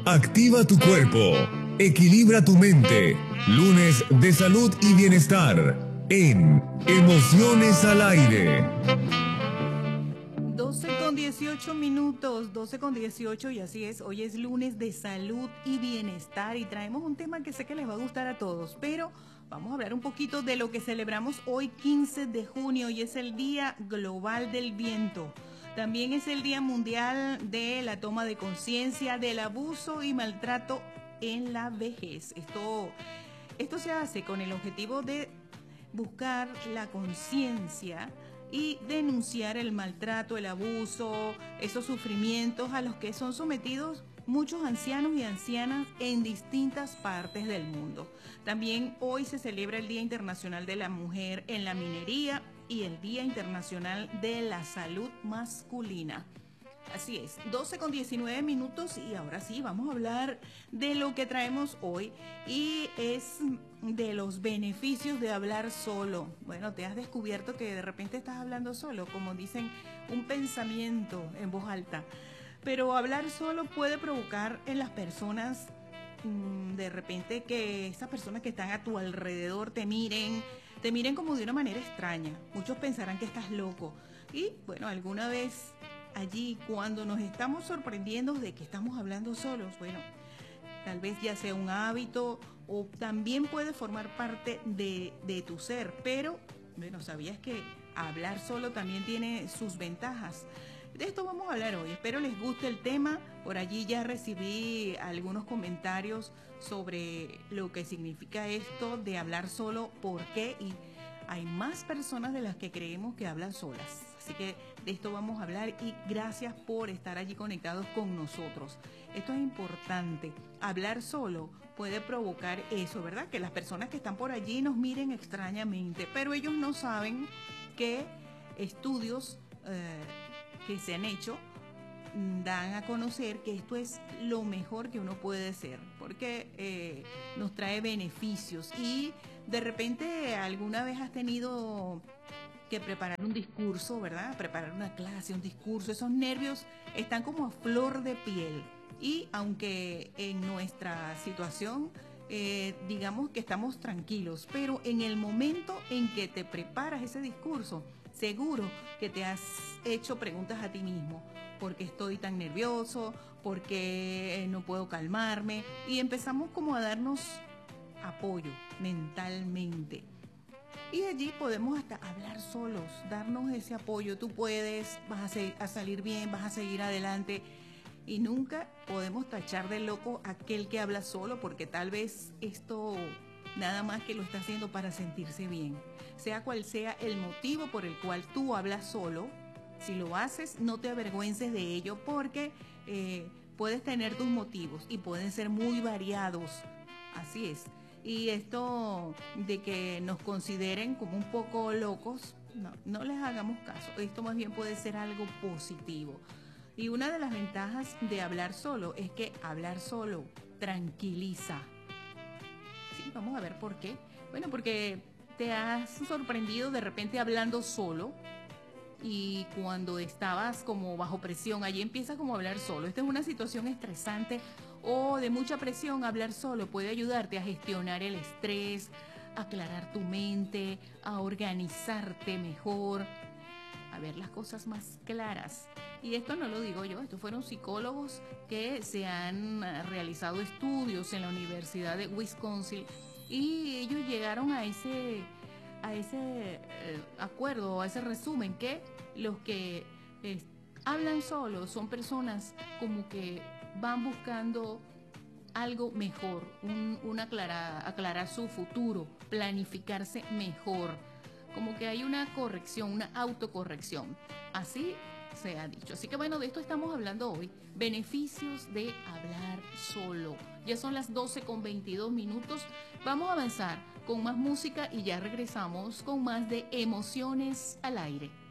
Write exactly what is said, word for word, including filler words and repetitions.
Activa tu cuerpo. Equilibra tu mente. Lunes de salud y bienestar. En Emociones al Aire. doce con dieciocho minutos, doce con dieciocho y así es, hoy es lunes de salud y bienestar y traemos un tema que sé que les va a gustar a todos, pero vamos a hablar un poquito de lo que celebramos hoy quince de junio y es el Día Global del Viento. También es el Día Mundial de la Toma de Conciencia del Abuso y Maltrato en la Vejez. Esto, esto se hace con el objetivo de buscar la conciencia y denunciar el maltrato, el abuso, esos sufrimientos a los que son sometidos muchos ancianos y ancianas en distintas partes del mundo. También hoy se celebra el Día Internacional de la Mujer en la Minería y el Día Internacional de la Salud Masculina. Así es, doce con diecinueve minutos y ahora sí, vamos a hablar de lo que traemos hoy y es de los beneficios de hablar solo. Bueno, te has descubierto que de repente estás hablando solo, como dicen, un pensamiento en voz alta. Pero hablar solo puede provocar en las personas, de repente, que esas personas que están a tu alrededor te miren, te miren como de una manera extraña. Muchos pensarán que estás loco. Y bueno, alguna vez allí cuando nos estamos sorprendiendo de que estamos hablando solos, bueno, tal vez ya sea un hábito o también puede formar parte de, de tu ser, pero bueno, ¿sabías que hablar solo también tiene sus ventajas? De esto vamos a hablar hoy, espero les guste el tema, por allí ya recibí algunos comentarios sobre lo que significa esto de hablar solo, por qué, y hay más personas de las que creemos que hablan solas. Así que de esto vamos a hablar y gracias por estar allí conectados con nosotros. Esto es importante. Hablar solo puede provocar eso, ¿verdad? Que las personas que están por allí nos miren extrañamente, pero ellos no saben que estudios eh, que se han hecho dan a conocer que esto es lo mejor que uno puede hacer, porque eh, nos trae beneficios y de repente alguna vez has tenido que preparar un discurso, ¿verdad? Preparar una clase, un discurso, esos nervios están como a flor de piel y aunque en nuestra situación eh, digamos que estamos tranquilos, pero en el momento en que te preparas ese discurso, seguro que te has hecho preguntas a ti mismo, ¿por qué estoy tan nervioso? ¿Por qué no puedo calmarme? Y empezamos como a darnos apoyo mentalmente. Y allí podemos hasta hablar solos, darnos ese apoyo. Tú puedes, vas a, seguir, a salir bien, vas a seguir adelante. Y nunca podemos tachar de loco a aquel que habla solo, porque tal vez esto nada más que lo está haciendo para sentirse bien. Sea cual sea el motivo por el cual tú hablas solo, si lo haces, no te avergüences de ello, porque eh, puedes tener tus motivos y pueden ser muy variados. Así es. Y esto de que nos consideren como un poco locos, no, no les hagamos caso. Esto más bien puede ser algo positivo. Y una de las ventajas de hablar solo es que hablar solo tranquiliza. Sí, vamos a ver por qué. Bueno, porque te has sorprendido de repente hablando solo y cuando estabas como bajo presión, allí empiezas como a hablar solo. Esta es una situación estresante o de mucha presión. Hablar solo puede ayudarte a gestionar el estrés, a aclarar tu mente, a organizarte mejor, a ver las cosas más claras. Y esto no lo digo yo, estos fueron psicólogos que se han realizado estudios en la Universidad de Wisconsin y ellos llegaron a ese a ese eh, acuerdo, a ese resumen, que los que eh, hablan solos son personas como que van buscando algo mejor, un, un aclarar, aclarar su futuro, planificarse mejor, como que hay una corrección, una autocorrección, así se ha dicho. Así que bueno, de esto estamos hablando hoy, beneficios de hablar solo. Ya son las doce con veintidós minutos, vamos a avanzar con más música y ya regresamos con más de Emociones al Aire.